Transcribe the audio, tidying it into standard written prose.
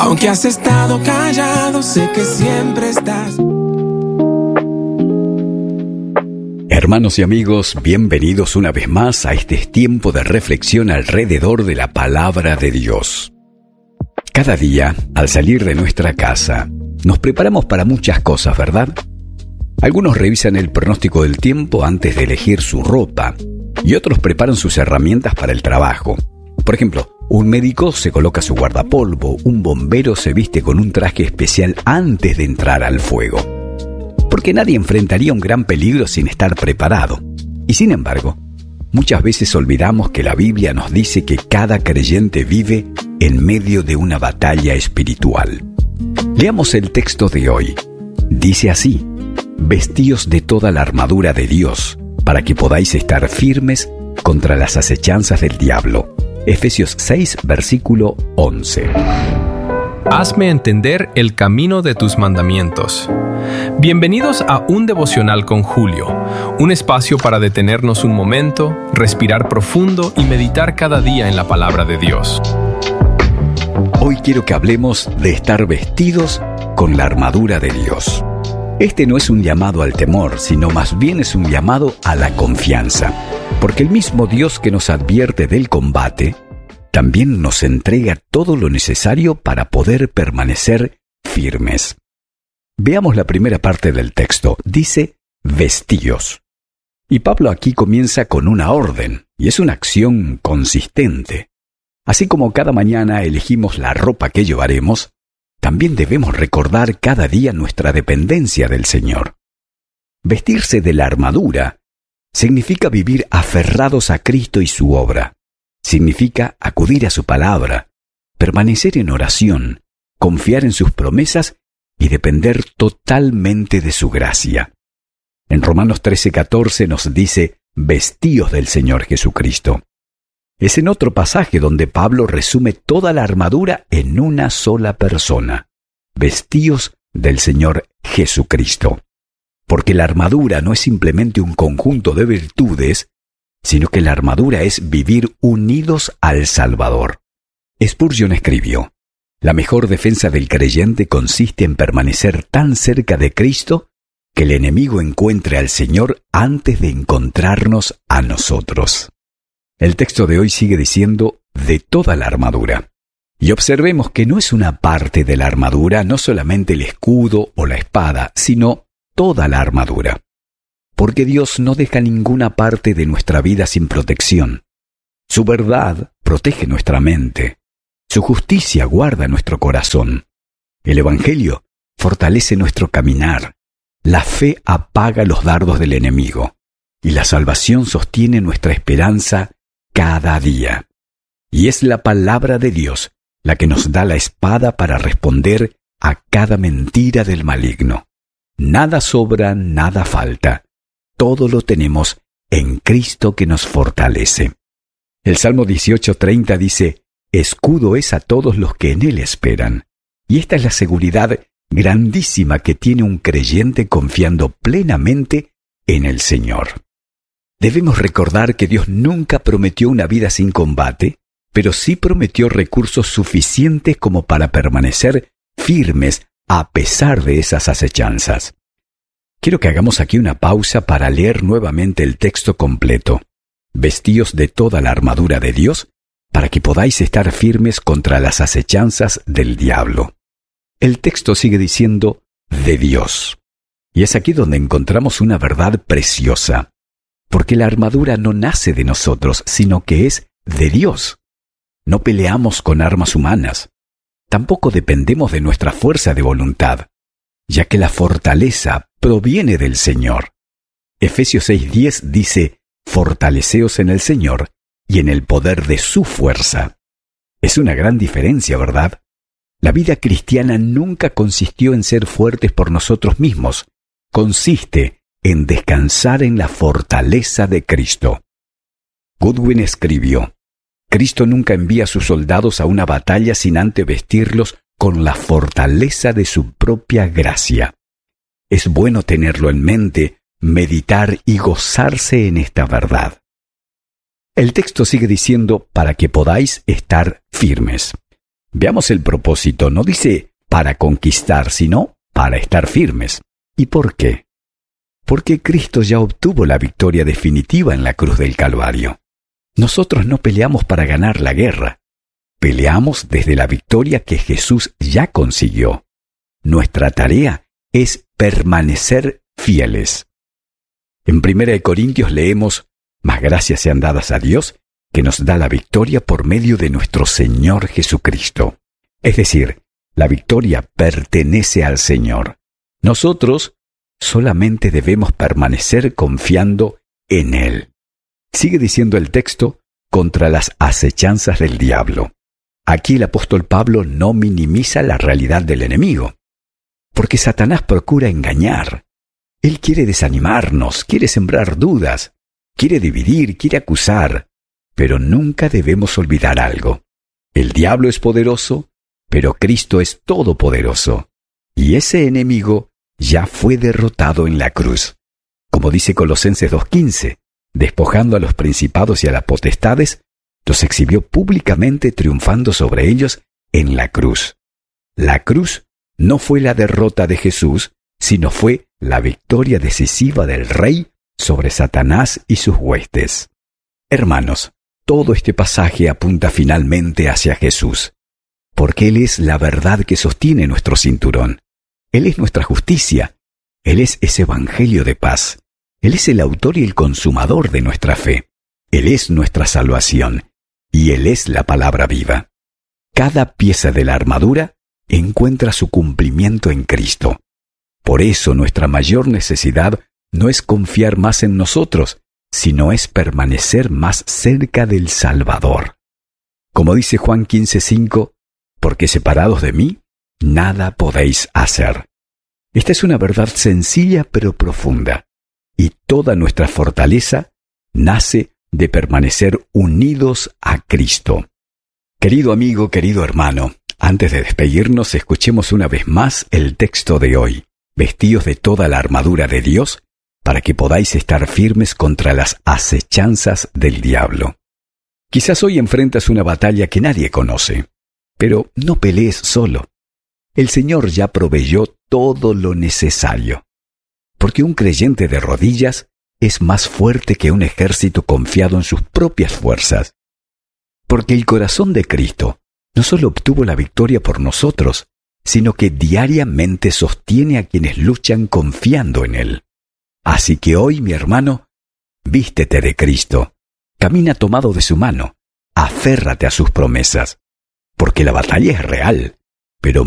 Aunque has estado callado, sé que siempre estás. Hermanos y amigos, bienvenidos una vez más a este tiempo de reflexión alrededor de la palabra de Dios. Cada día, al salir de nuestra casa, nos preparamos para muchas cosas, ¿verdad? Algunos revisan el pronóstico del tiempo antes de elegir su ropa, y otros preparan sus herramientas para el trabajo. Por ejemplo, un médico se coloca su guardapolvo, un bombero se viste con un traje especial antes de entrar al fuego. Porque nadie enfrentaría un gran peligro sin estar preparado. Y sin embargo, muchas veces olvidamos que la Biblia nos dice que cada creyente vive en medio de una batalla espiritual. Leamos el texto de hoy. Dice así: vestíos de toda la armadura de Dios, para que podáis estar firmes contra las acechanzas del diablo. Efesios 6, versículo 11. Hazme entender el camino de tus mandamientos. Bienvenidos a Un Devocional con Julio, un espacio para detenernos un momento, respirar profundo y meditar cada día en la palabra de Dios. Hoy quiero que hablemos de estar vestidos con la armadura de Dios. Este no es un llamado al temor, sino más bien es un llamado a la confianza, porque el mismo Dios que nos advierte del combate, también nos entrega todo lo necesario para poder permanecer firmes. Veamos la primera parte del texto. Dice, vestíos. Y Pablo aquí comienza con una orden, y es una acción consistente. Así como cada mañana elegimos la ropa que llevaremos, también debemos recordar cada día nuestra dependencia del Señor. Vestirse de la armadura significa vivir aferrados a Cristo y su obra. Significa acudir a su palabra, permanecer en oración, confiar en sus promesas y depender totalmente de su gracia. En Romanos 13:14 nos dice, vestíos del Señor Jesucristo. Es en otro pasaje donde Pablo resume toda la armadura en una sola persona. Vestíos del Señor Jesucristo. Porque la armadura no es simplemente un conjunto de virtudes, sino que la armadura es vivir unidos al Salvador. Spurgeon escribió, la mejor defensa del creyente consiste en permanecer tan cerca de Cristo que el enemigo encuentre al Señor antes de encontrarnos a nosotros. El texto de hoy sigue diciendo, de toda la armadura. Y observemos que no es una parte de la armadura, no solamente el escudo o la espada, sino toda la armadura. Porque Dios no deja ninguna parte de nuestra vida sin protección. Su verdad protege nuestra mente. Su justicia guarda nuestro corazón. El Evangelio fortalece nuestro caminar. La fe apaga los dardos del enemigo. Y la salvación sostiene nuestra esperanza cada día. Y es la palabra de Dios la que nos da la espada para responder a cada mentira del maligno. Nada sobra, nada falta. Todo lo tenemos en Cristo que nos fortalece. El Salmo 18:30 dice, escudo es a todos los que en Él esperan. Y esta es la seguridad grandísima que tiene un creyente confiando plenamente en el Señor. Debemos recordar que Dios nunca prometió una vida sin combate, pero sí prometió recursos suficientes como para permanecer firmes a pesar de esas acechanzas. Quiero que hagamos aquí una pausa para leer nuevamente el texto completo. Vestíos de toda la armadura de Dios, para que podáis estar firmes contra las acechanzas del diablo. El texto sigue diciendo, de Dios. Y es aquí donde encontramos una verdad preciosa. Porque la armadura no nace de nosotros, sino que es de Dios. No peleamos con armas humanas. Tampoco dependemos de nuestra fuerza de voluntad, ya que la fortaleza proviene del Señor. Efesios 6:10 dice, fortaleceos en el Señor y en el poder de su fuerza. Es una gran diferencia, ¿verdad? La vida cristiana nunca consistió en ser fuertes por nosotros mismos. Consiste en descansar en la fortaleza de Cristo. Goodwin escribió, Cristo nunca envía a sus soldados a una batalla sin antes vestirlos con la fortaleza de su propia gracia. Es bueno tenerlo en mente, meditar y gozarse en esta verdad. El texto sigue diciendo, para que podáis estar firmes. Veamos el propósito. No dice para conquistar, sino para estar firmes. ¿Y por qué? Porque Cristo ya obtuvo la victoria definitiva en la cruz del Calvario. Nosotros no peleamos para ganar la guerra. Peleamos desde la victoria que Jesús ya consiguió. Nuestra tarea es permanecer fieles. En 1 Corintios leemos: «Mas gracias sean dadas a Dios, que nos da la victoria por medio de nuestro Señor Jesucristo». Es decir, la victoria pertenece al Señor. Nosotros solamente debemos permanecer confiando en Él. Sigue diciendo el texto: «contra las acechanzas del diablo». Aquí el apóstol Pablo no minimiza la realidad del enemigo, porque Satanás procura engañar. Él quiere desanimarnos, quiere sembrar dudas, quiere dividir, quiere acusar, pero nunca debemos olvidar algo. El diablo es poderoso, pero Cristo es todopoderoso, y ese enemigo ya fue derrotado en la cruz. Como dice Colosenses 2:15, despojando a los principados y a las potestades, los exhibió públicamente triunfando sobre ellos en la cruz. La cruz no fue la derrota de Jesús, sino fue la victoria decisiva del Rey sobre Satanás y sus huestes. Hermanos, todo este pasaje apunta finalmente hacia Jesús, porque Él es la verdad que sostiene nuestro cinturón. Él es nuestra justicia. Él es ese evangelio de paz. Él es el autor y el consumador de nuestra fe. Él es nuestra salvación. Y Él es la palabra viva. Cada pieza de la armadura encuentra su cumplimiento en Cristo. Por eso nuestra mayor necesidad no es confiar más en nosotros, sino es permanecer más cerca del Salvador. Como dice Juan 15:5, «Porque separados de mí, nada podéis hacer». Esta es una verdad sencilla pero profunda, y toda nuestra fortaleza nace de permanecer unidos a Cristo. Querido amigo, querido hermano, antes de despedirnos, escuchemos una vez más el texto de hoy. Vestíos de toda la armadura de Dios, para que podáis estar firmes contra las acechanzas del diablo. Quizás hoy enfrentas una batalla que nadie conoce, pero no pelees solo. El Señor ya proveyó todo lo necesario, porque un creyente de rodillas es más fuerte que un ejército confiado en sus propias fuerzas. Porque el corazón de Cristo no solo obtuvo la victoria por nosotros, sino que diariamente sostiene a quienes luchan confiando en Él. Así que hoy, mi hermano, vístete de Cristo, camina tomado de su mano, aférrate a sus promesas, porque la batalla es real,